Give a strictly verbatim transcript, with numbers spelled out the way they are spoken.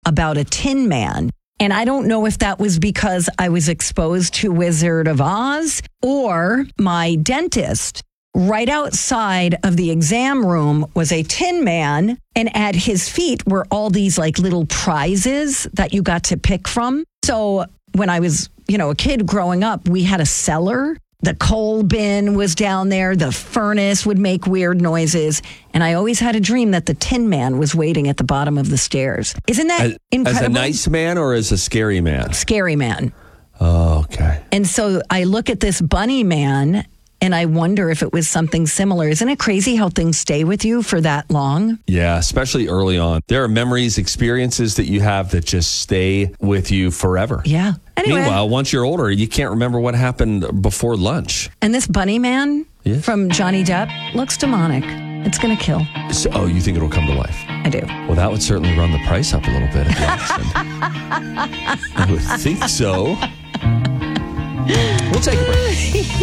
about a Tin Man. And I don't know if that was because I was exposed to Wizard of Oz or my dentist. Right outside of the exam room was a Tin Man, and at his feet were all these like little prizes that you got to pick from. So when I was, you know, a kid growing up, we had a cellar. The coal bin was down there. The furnace would make weird noises. And I always had a dream that the Tin Man was waiting at the bottom of the stairs. Isn't that as, incredible? As a nice man or as a scary man? Scary man. Oh, okay. And so I look at this bunny man and I wonder if it was something similar. Isn't it crazy how things stay with you for that long? Yeah, especially early on. There are memories, experiences that you have that just stay with you forever. Yeah. Anyway. Meanwhile, once you're older, you can't remember what happened before lunch. And this bunny man yeah. from Johnny Depp looks demonic. It's going to kill. So, oh, you think it'll come to life? I do. Well, that would certainly run the price up a little bit at the auction. I would think so. We'll take a break.